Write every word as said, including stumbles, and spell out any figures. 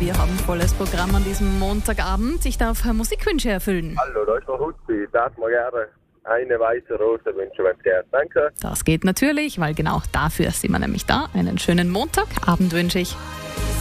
Wir haben volles Programm an diesem Montagabend. Ich darf Musikwünsche erfüllen. Hallo, da ist der Hutzi. Ich darf mir gerne eine weiße Rose wünschen, wenn es geht. Danke. Das geht natürlich, weil genau dafür sind wir nämlich da. Einen schönen Montagabend wünsche ich.